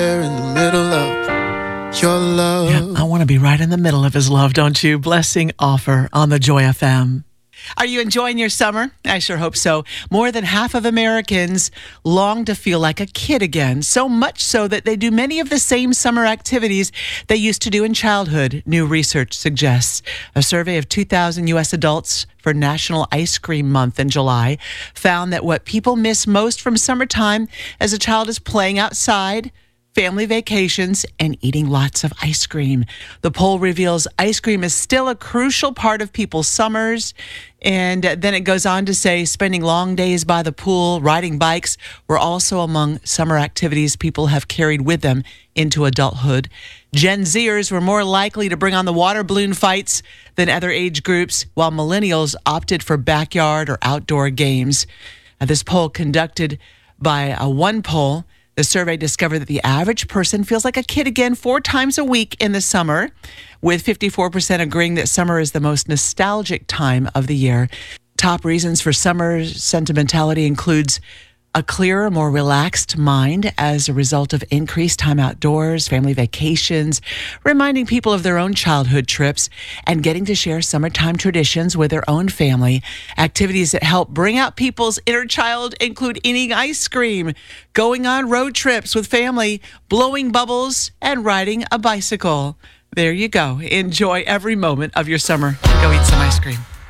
in the middle of your love. Yeah, I want to be right in the middle of his love, don't you? Blessing Offer on the Joy FM. Are you enjoying your summer? I sure hope so. More than half of Americans long to feel like a kid again, so much so that they do many of the same summer activities they used to do in childhood, new research suggests. A survey of 2,000 U.S. adults for National Ice Cream Month in July found that what people miss most from summertime as a child is playing outside, family vacations, and eating lots of ice cream. The poll reveals ice cream is still a crucial part of people's summers. And then it goes on to say spending long days by the pool, riding bikes were also among summer activities people have carried with them into adulthood. Gen Zers were more likely to bring on the water balloon fights than other age groups, while millennials opted for backyard or outdoor games. This poll conducted by One Poll. The survey discovered that the average person feels like a kid again 4 times a week in the summer, with 54% agreeing that summer is the most nostalgic time of the year. Top reasons for summer sentimentality includes a clearer, more relaxed mind as a result of increased time outdoors, family vacations, reminding people of their own childhood trips, and getting to share summertime traditions with their own family. Activities that help bring out people's inner child include eating ice cream, going on road trips with family, blowing bubbles, and riding a bicycle. There you go. Enjoy every moment of your summer. Go eat some ice cream.